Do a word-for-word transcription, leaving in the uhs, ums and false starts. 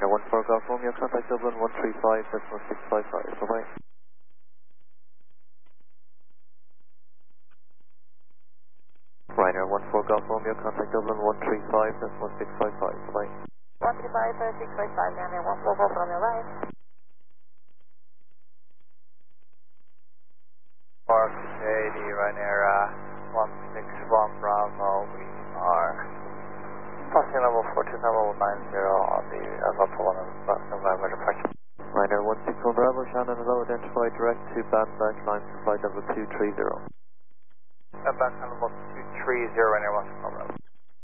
one four Golf Romeo, contact Dublin one three five decimal six five five. Bye-bye. Ryanair one four Golf Romeo, contact Dublin one three five decimal six five five. Bye-bye. one three five six five five, Ryanair one four Golf Romeo, right. Park Shady, Ryanair uh, one six one Bravo, we are passing level four two level nine zero on the Alpha one November departure. Ryanair one six one Bravo, Shannon hello, identified direct to Bandback, line to flight level two three zero. Uh, back on level two three zero, Ryanair one six one Bravo.